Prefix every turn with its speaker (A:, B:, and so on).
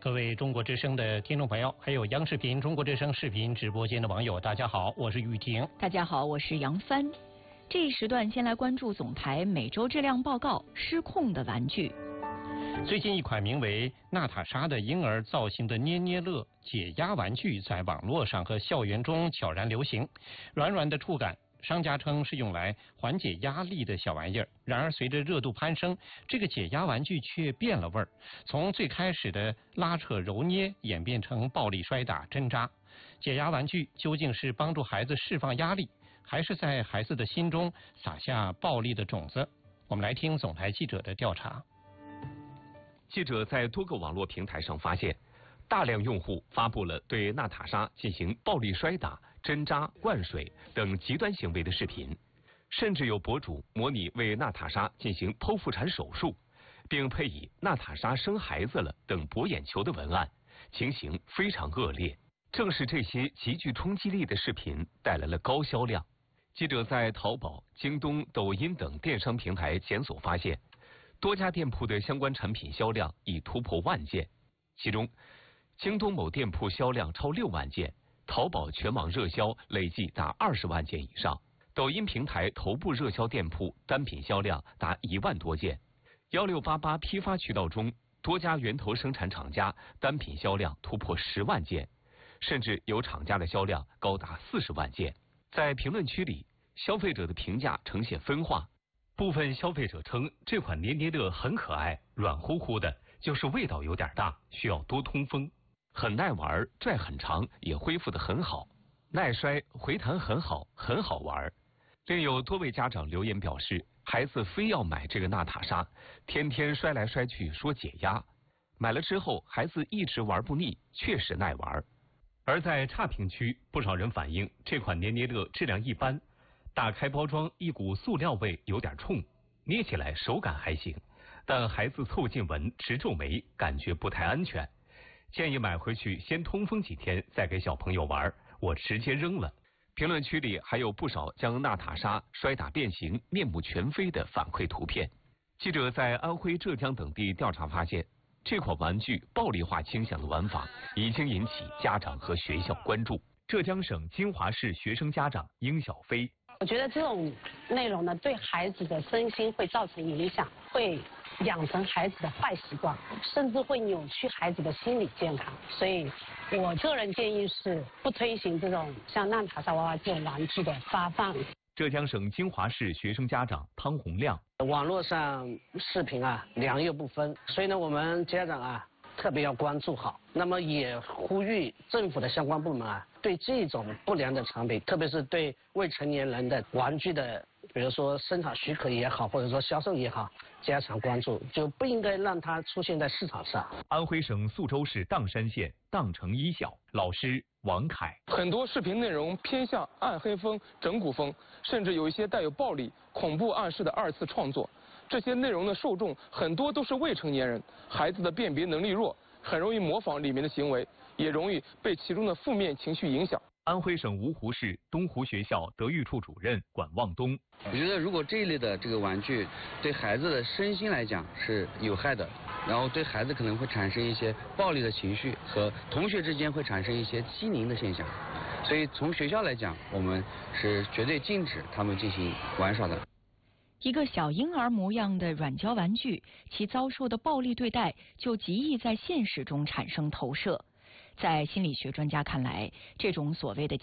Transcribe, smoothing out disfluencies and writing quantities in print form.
A: 各位中国之声的听众朋友，还有央视频中国之声视频直播间的网友，大家好，我是玉婷。
B: 大家好，我是杨帆。这一时段先来关注总台每周质量报告：失控的玩具。
A: 最近一款名为娜塔莎的婴儿造型的捏捏乐解压玩具在网络上和校园中悄然流行。软软的触感，商家称是用来缓解压力的小玩意儿。然而随着热度攀升，这个解压玩具却变了味儿，从最开始的拉扯揉捏演变成暴力摔打针扎。解压玩具究竟是帮助孩子释放压力，还是在孩子的心中撒下暴力的种子？我们来听总台记者的调查。
C: 记者在多个网络平台上发现，大量用户发布了对娜塔莎进行暴力摔打、针扎、灌水等极端行为的视频，甚至有博主模拟为娜塔莎进行剖腹产手术，并配以娜塔莎生孩子了等博眼球的文案，情形非常恶劣。正是这些极具冲击力的视频带来了高销量。记者在淘宝、京东、抖音等电商平台检索发现，多家店铺的相关产品销量已突破万件，其中京东某店铺销量超6万件，淘宝全网热销累计达20万件以上，抖音平台头部热销店铺单品销量达1万多件，1688批发渠道中多家源头生产厂家单品销量突破10万件，甚至有厂家的销量高达40万件。在评论区里，消费者的评价呈现分化。部分消费者称这款捏捏乐很可爱，软乎乎的，就是味道有点大，需要多通风。很耐玩，拽很长，也恢复得很好，耐摔，回弹很好，很好玩。另有多位家长留言表示，孩子非要买这个娜塔莎，天天摔来摔去说解压，买了之后孩子一直玩不腻，确实耐玩。而在差评区，不少人反映这款捏捏乐质量一般，打开包装一股塑料味有点冲，捏起来手感还行，但孩子凑近闻直皱眉，感觉不太安全，建议买回去先通风几天再给小朋友玩，我直接扔了。评论区里还有不少将娜塔莎摔打变形、面目全非的反馈图片。记者在安徽、浙江等地调查发现，这款玩具暴力化倾向的玩法已经引起家长和学校关注。浙江省金华市学生家长殷小飞，
D: 我觉得这种内容呢，对孩子的身心会造成影响，会养成孩子的坏习惯，甚至会扭曲孩子的心理健康。所以我个人建议是不推行这种像娜塔莎娃娃这种玩具的发放。
C: 浙江省金华市学生家长汤洪亮，
E: 网络上视频良莠不分，所以呢，我们家长特别要关注好。那么也呼吁政府的相关部门对这种不良的产品，特别是对未成年人的玩具的，比如说生产许可也好，或者说销售也好，加强关注，就不应该让它出现在市场上。
C: 安徽省宿州市砀山县砀城一小老师王凯，
F: 很多视频内容偏向暗黑风、整蛊风，甚至有一些带有暴力、恐怖暗示的2次创作。这些内容的受众很多都是未成年人，孩子的辨别能力弱，很容易模仿里面的行为，也容易被其中的负面情绪影响。
C: 安徽省芜湖市东湖学校德育处主任管望东，
G: 我觉得如果这一类的这个玩具对孩子的身心来讲是有害的，然后对孩子可能会产生一些暴力的情绪，和同学之间会产生一些欺凌的现象，所以从学校来讲，我们是绝对禁止他们进行玩耍的。
B: 一个小婴儿模样的软胶玩具，其遭受的暴力对待就极易在现实中产生投射。在心理学专家看来，这种所谓的